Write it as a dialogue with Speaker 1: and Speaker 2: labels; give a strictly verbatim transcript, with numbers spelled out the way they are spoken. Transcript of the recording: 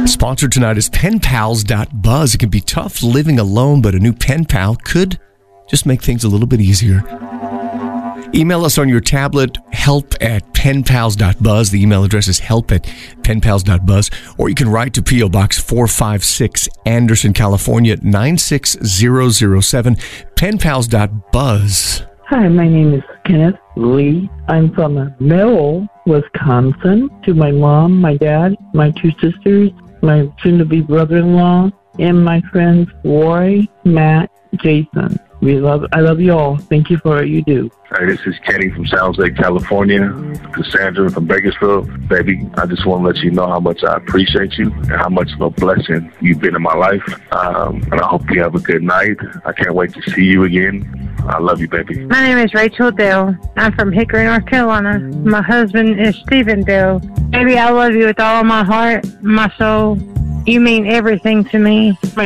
Speaker 1: Sponsored tonight is pen pals dot buzz. It can be tough living alone, but a new pen pal could just make things a little bit easier. Email us on your tablet, help at pen pals dot buzz. The email address is help at pen pals dot buzz. Or you can write to P O Box four five six, Anderson, California, nine six zero zero seven, pen pals dot buzz.
Speaker 2: Hi, my name is Kenneth Lee. I'm from Merrill, Wisconsin. To my mom, my dad, my two sisters, my soon-to-be brother-in-law, and my friends Roy, Matt, Jason. We love. I love you all. Thank you for what you do.
Speaker 3: Hey, this is Kenny from Sounds Lake, California. Cassandra from Bakersfield. Baby, I just want to let you know how much I appreciate you and how much of a blessing you've been in my life. Um, and I hope you have a good night. I can't wait to see you again. I love you, baby.
Speaker 4: My name is Rachel Dell. I'm from Hickory, North Carolina. My husband is Stephen Dell. Baby, I love you with all my heart, my soul. You mean everything to me.